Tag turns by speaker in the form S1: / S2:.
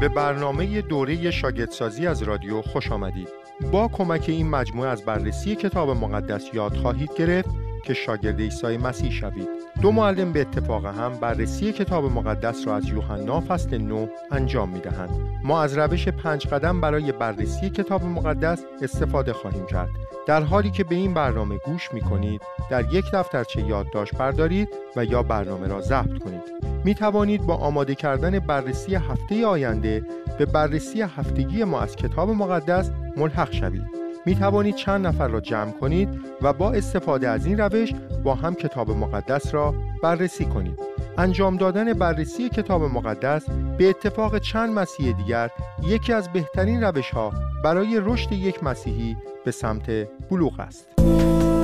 S1: به برنامه دوره شاگردسازی از رادیو خوش آمدید. با کمک این مجموعه از بررسی کتاب مقدس یاد خواهید گرفت که شاگرد عیسی مسیح شوید. دو معلم به اتفاق هم بررسی کتاب مقدس را از یوحنا فصل 9 انجام می‌دهند. ما از روش 5 قدم برای بررسی کتاب مقدس استفاده خواهیم کرد. در حالی که به این برنامه گوش می‌کنید، در یک دفترچه یادداشت بردارید و یا برنامه را ضبط کنید. می‌توانید با آماده کردن بررسی هفته آینده به بررسی هفتگی ما از کتاب مقدس ملحق شوید. می توانید چند نفر را جمع کنید و با استفاده از این روش با هم کتاب مقدس را بررسی کنید. انجام دادن بررسی کتاب مقدس به اتفاق چند مسیح دیگر یکی از بهترین روش‌ها برای رشد یک مسیحی به سمت بلوغ است.